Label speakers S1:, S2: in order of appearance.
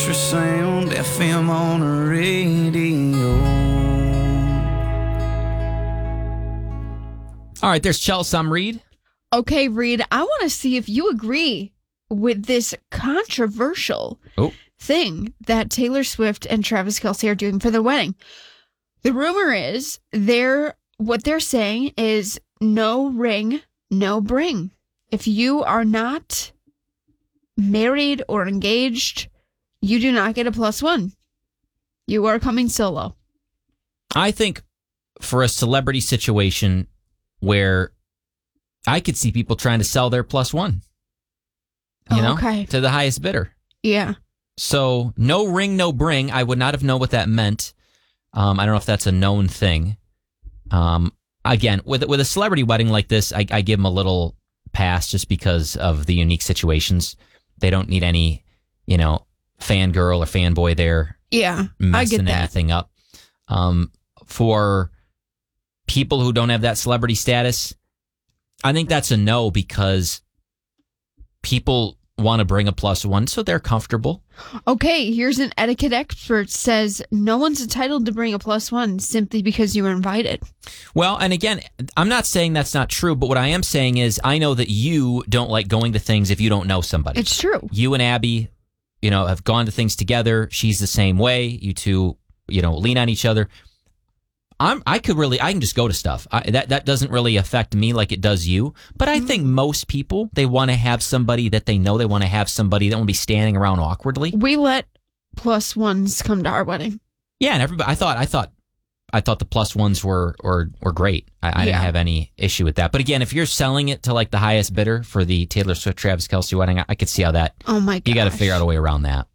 S1: ultrasound FM on a radio.
S2: All right, there's Chelsea. I'm Reed.
S3: Okay, Reed, I want to see if you agree with this controversial thing that Taylor Swift and Travis Kelce are doing for their wedding. The rumor is what they're saying is no ring, no bring. If you are not married or engaged, you do not get a +1. You are coming solo.
S2: I think for a celebrity situation where I could see people trying to sell their +1, to the highest bidder.
S3: Yeah.
S2: So no ring, no bring. I would not have known what that meant. I don't know if that's a known thing. Again, with a celebrity wedding like this, I give them a little pass just because of the unique situations. They don't need any, fangirl or fanboy there.
S3: Yeah,
S2: messing
S3: I get that.
S2: Anything up. For people who don't have that celebrity status, I think that's a no, because people want to bring a +1 so they're comfortable.
S3: Okay, here's an etiquette expert says no one's entitled to bring a +1 simply because you were invited.
S2: Well, and again, I'm not saying that's not true, but what I am saying is I know that you don't like going to things if you don't know somebody.
S3: It's true.
S2: You and Abby, have gone to things together. She's the same way. You two, lean on each other. I can just go to stuff. That doesn't really affect me like it does you. But I think most people, they want to have somebody that they know. They want to have somebody that won't be standing around awkwardly.
S3: We let +1s come to our wedding.
S2: Yeah, and everybody. I thought the +1s were great. I didn't have any issue with that. But again, if you're selling it to like the highest bidder for the Taylor Swift Travis Kelce wedding, I could see how that.
S3: Oh my god!
S2: You got to figure out a way around that.